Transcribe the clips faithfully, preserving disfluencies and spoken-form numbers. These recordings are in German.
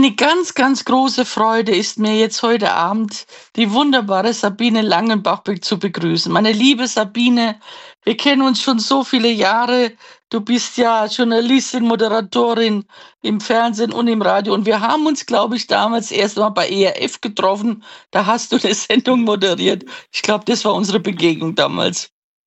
Eine ganz, ganz große Freude ist mir jetzt heute Abend, die wunderbare Sabine Langenbach be zu begrüßen. Meine liebe Sabine, wir kennen uns schon so viele Jahre. Du bist ja Journalistin, Moderatorin im Fernsehen und im Radio. Und wir haben uns, glaube ich, damals erst mal bei E R F getroffen. Da hast du eine Sendung moderiert. Ich glaube, das war unsere Begegnung damals.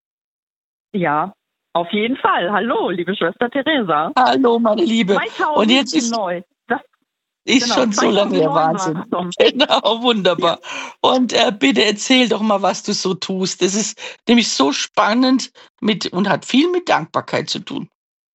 Ja, auf jeden Fall. Hallo, liebe Schwester Theresa. Hallo, meine Liebe. Und jetzt ist neu. Das Ist Genau, schon so lange her, Wahnsinn. Genau, wunderbar. Und äh, bitte erzähl doch mal, was du so tust. Das ist nämlich so spannend mit und hat viel mit Dankbarkeit zu tun.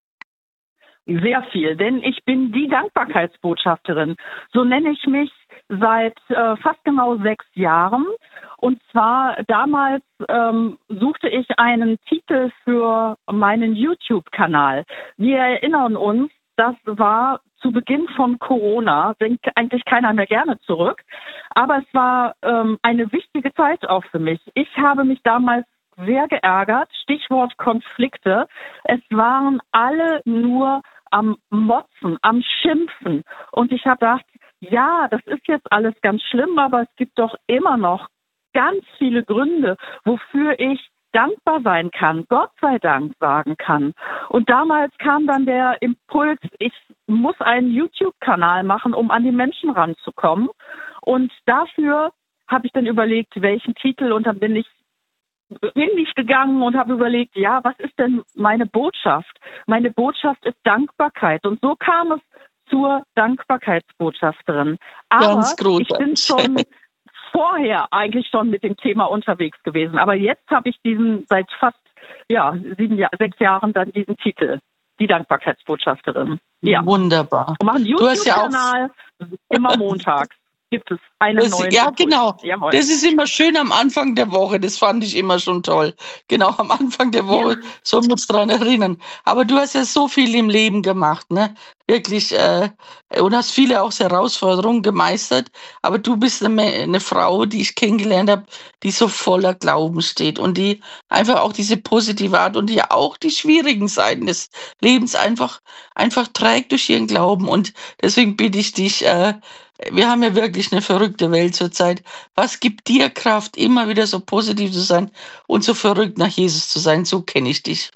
Sehr viel, denn ich bin die Dankbarkeitsbotschafterin. So nenne ich mich seit äh, fast genau sechs Jahren. Und zwar damals ähm, suchte ich einen Titel für meinen YouTube-Kanal. Wir erinnern uns, das war zu Beginn von Corona, denkt eigentlich keiner mehr gerne zurück. Aber es war ähm, eine wichtige Zeit auch für mich. Ich habe mich damals sehr geärgert. Stichwort Konflikte. Es waren alle nur am Motzen, am Schimpfen. Und ich habe gedacht, ja, das ist jetzt alles ganz schlimm, aber es gibt doch immer noch ganz viele Gründe, wofür ich dankbar sein kann, Gott sei Dank sagen kann. Und damals kam dann der Impuls, ich muss einen YouTube-Kanal machen, um an die Menschen ranzukommen. Und dafür habe ich dann überlegt, welchen Titel, und dann bin ich bin ich gegangen und habe überlegt, ja, was ist denn meine Botschaft? Meine Botschaft ist Dankbarkeit. Und so kam es zur Dankbarkeitsbotschafterin. Aber ich bin schon vorher eigentlich schon mit dem Thema unterwegs gewesen. Aber jetzt habe ich diesen seit fast ja, sieben, Jahr, sechs Jahren dann diesen Titel, die Dankbarkeitsbotschafterin. Ja. Wunderbar. Wir machen einen YouTube-Kanal, ja immer montags. Gibt es eine das, neue? Ja, genau. Jawohl. Das ist immer schön am Anfang der Woche. Das fand ich immer schon toll. Genau, am Anfang der Woche ja. Sollen wir uns daran erinnern. Aber du hast ja so viel im Leben gemacht, ne? Wirklich. Äh, und hast viele auch Herausforderungen gemeistert. Aber du bist eine, eine Frau, die ich kennengelernt habe, die so voller Glauben steht und die einfach auch diese positive Art und die auch die schwierigen Seiten des Lebens einfach, einfach trägt durch ihren Glauben. Und deswegen bitte ich dich, äh, wir haben ja wirklich eine verrückte Welt zurzeit. Was gibt dir Kraft, immer wieder so positiv zu sein und so verrückt nach Jesus zu sein? So kenne ich dich.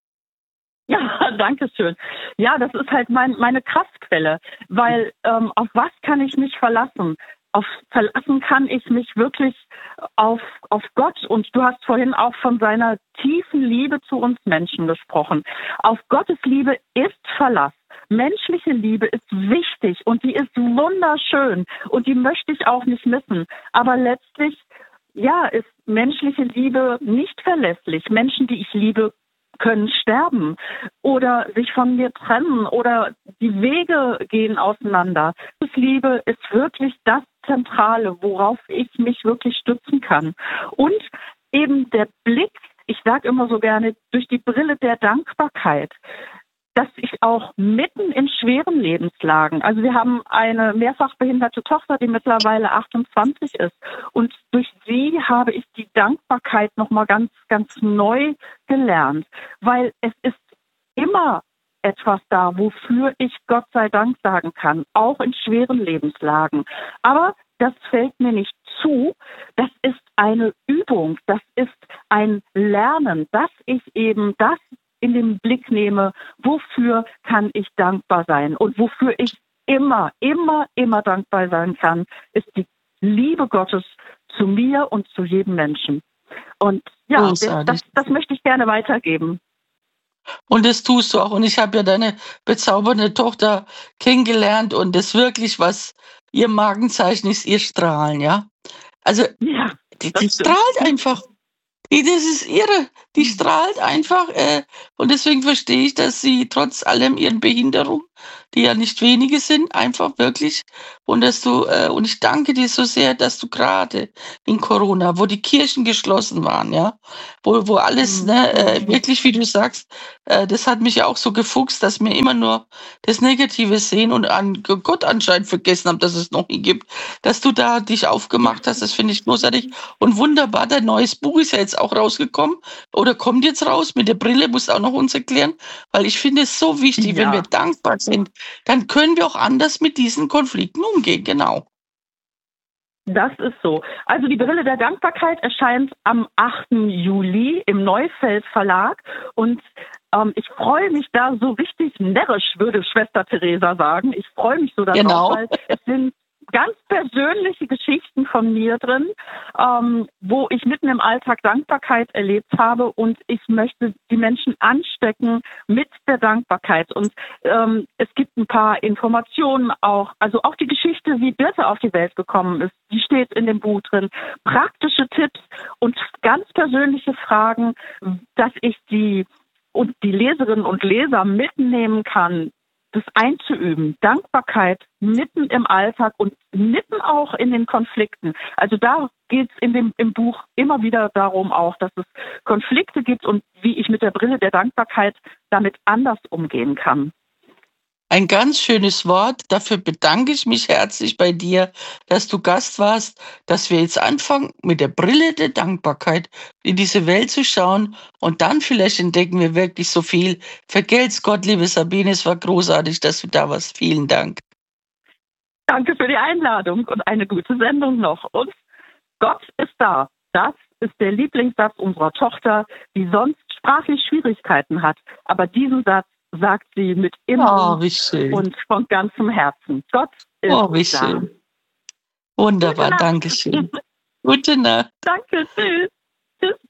Ja, danke schön. Ja, das ist halt mein, meine Kraftquelle, weil ähm, auf was kann ich mich verlassen? Auf verlassen kann ich mich wirklich auf, auf Gott. Und du hast vorhin auch von seiner tiefen Liebe zu uns Menschen gesprochen. Auf Gottes Liebe ist Verlass. Menschliche Liebe ist wichtig und die ist wunderschön und die möchte ich auch nicht missen. Aber letztlich, ja, ist menschliche Liebe nicht verlässlich. Menschen, die ich liebe, können sterben oder sich von mir trennen oder die Wege gehen auseinander. Liebe ist wirklich das Zentrale, worauf ich mich wirklich stützen kann. Und eben der Blick, ich sage immer so gerne, durch die Brille der Dankbarkeit, dass ich auch mitten in schweren Lebenslagen, also wir haben eine mehrfach behinderte Tochter, die mittlerweile achtundzwanzig ist, und durch sie habe ich die Dankbarkeit nochmal ganz, ganz neu gelernt, weil es ist immer etwas da, wofür ich Gott sei Dank sagen kann, auch in schweren Lebenslagen. Aber das fällt mir nicht zu, das ist eine Übung, das ist ein Lernen, dass ich eben das in den Blick nehme, wofür kann ich dankbar sein. Und wofür ich immer, immer, immer dankbar sein kann, ist die Liebe Gottes zu mir und zu jedem Menschen. Und ja, das, das, das möchte ich gerne weitergeben. Und das tust du auch. Und ich habe ja deine bezaubernde Tochter kennengelernt und das wirklich, was ihr Markenzeichen ist, ihr Strahlen, ja? Also, ja, die, die strahlt einfach. Das ist irre. Die strahlt einfach. Äh, und deswegen verstehe ich, dass sie trotz allem ihren Behinderungen, die ja nicht wenige sind, einfach wirklich. Und dass du, äh, und ich danke dir so sehr, dass du gerade in Corona, wo die Kirchen geschlossen waren, ja, wo, wo alles, ne, äh, wirklich, wie du sagst, äh, das hat mich ja auch so gefuchst, dass wir immer nur das Negative sehen und an Gott anscheinend vergessen haben, dass es noch ihn gibt. Dass du da dich aufgemacht hast, das finde ich großartig. Und wunderbar, dein neues Buch ist ja jetzt auch rausgekommen oder kommt jetzt raus. Mit der Brille musst du auch noch uns erklären, weil ich finde es so wichtig, ja. Wenn wir dankbar sind, sind, dann können wir auch anders mit diesen Konflikten umgehen, genau. Das ist so. Also die Brille der Dankbarkeit erscheint am achten Juli im Neufeld Verlag und ähm, ich freue mich da so richtig närrisch, würde Schwester Theresa sagen. Ich freue mich so darauf, Genau. weil es sind ganz persönliche Geschichten von mir drin, ähm, wo ich mitten im Alltag Dankbarkeit erlebt habe und ich möchte die Menschen anstecken mit der Dankbarkeit. Und ähm, es gibt ein paar Informationen auch, also auch die Geschichte, wie Birte auf die Welt gekommen ist, die steht in dem Buch drin. Praktische Tipps und ganz persönliche Fragen, dass ich die und die Leserinnen und Leser mitnehmen kann, das einzuüben, Dankbarkeit mitten im Alltag und mitten auch in den Konflikten. Also da geht es in dem im Buch immer wieder darum auch, dass es Konflikte gibt und wie ich mit der Brille der Dankbarkeit damit anders umgehen kann. Ein ganz schönes Wort. Dafür bedanke ich mich herzlich bei dir, dass du Gast warst, dass wir jetzt anfangen, mit der Brille der Dankbarkeit in diese Welt zu schauen und dann vielleicht entdecken wir wirklich so viel. Vergelt's Gott, liebe Sabine, es war großartig, dass du da warst. Vielen Dank. Danke für die Einladung und eine gute Sendung noch. Und Gott ist da. Das ist der Lieblingssatz unserer Tochter, die sonst sprachlich Schwierigkeiten hat. Aber diesen Satz sagt sie mit Inbrunst Oh, wie schön. und von ganzem Herzen. Gott ist Oh, wie da. schön. Wunderbar, Gute Nacht. danke schön. Gute Nacht. Danke, tschüss. Tschüss.